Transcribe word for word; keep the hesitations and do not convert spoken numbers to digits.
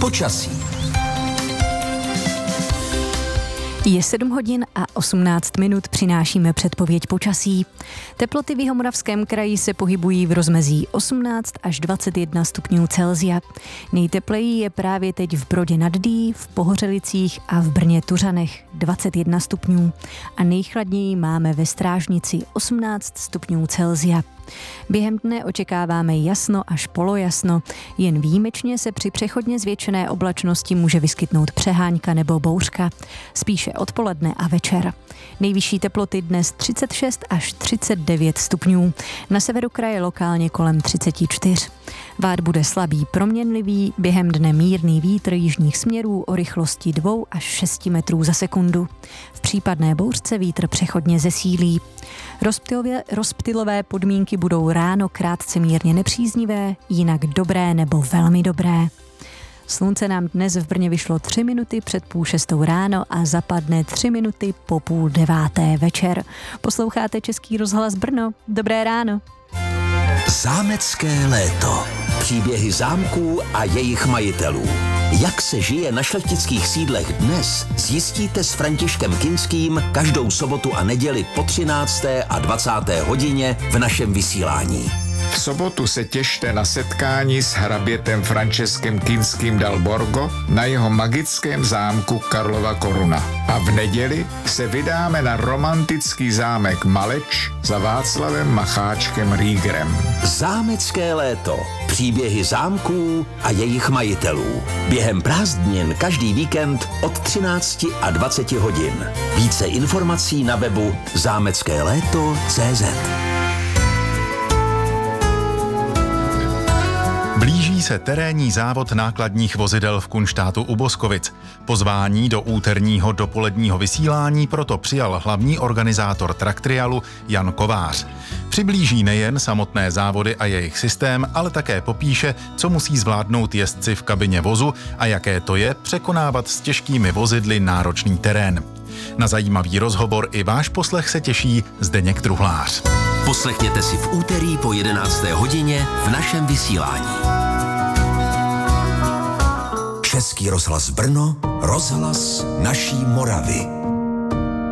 Počasí. Je sedm hodin a osmnáct minut, přinášíme předpověď počasí. Teploty v Jihomoravském kraji se pohybují v rozmezí osmnáct až dvacet jedna stupňů Celsia. Nejtepleji je právě teď v Brodě nad Dý, v Pohořelicích a v Brně Tuřanech dvacet jedna stupňů. A nejchladněji máme ve Strážnici osmnáct stupňů Celsia. Během dne očekáváme jasno až polojasno, jen výjimečně se při přechodně zvětšené oblačnosti může vyskytnout přehánka nebo bouřka, spíše odpoledne a večer. Nejvyšší teploty dnes třicet šest až třicet devět stupňů, na severu kraje lokálně kolem třicet čtyři. Vád bude slabý proměnlivý, během dne mírný vítr jižních směrů o rychlosti dva až šest metrů za sekundu. V případné bouřce vítr přechodně zesílí. Rozptylové, rozptylové podmínky budou ráno krátce mírně nepříznivé, jinak dobré nebo velmi dobré. Slunce nám dnes v Brně vyšlo tři minuty před půl šestou ráno a zapadne tři minuty po půl deváté večer. Posloucháte Český rozhlas Brno. Dobré ráno. Zámecké léto. Příběhy zámků a jejich majitelů. Jak se žije na šlechtických sídlech dnes, zjistíte s Františkem Kinským každou sobotu a neděli po třinácté a dvacáté hodině v našem vysílání. V sobotu se těšte na setkání s hrabětem Františkem Kinským dal Borgo na jeho magickém zámku Karlova Koruna. A v neděli se vydáme na romantický zámek Maleč za Václavem Macháčkem Riegerem. Zámecké léto. Příběhy zámků a jejich majitelů. Během prázdnin každý víkend od třinácti a dvaceti hodin. Více informací na webu zámecké léto tečka cé zet. Blíží se terénní závod nákladních vozidel v Kunštátu u Boskovic. Pozvání do úterního dopoledního vysílání proto přijal hlavní organizátor Traktrialu Jan Kovář. Přiblíží nejen samotné závody a jejich systém, ale také popíše, co musí zvládnout jezdci v kabině vozu a jaké to je překonávat s těžkými vozidly náročný terén. Na zajímavý rozhovor i váš poslech se těší Zdeněk Truhlář. Poslechněte si v úterý po jedenácté hodině v našem vysílání. Český rozhlas Brno, rozhlas naší Moravy.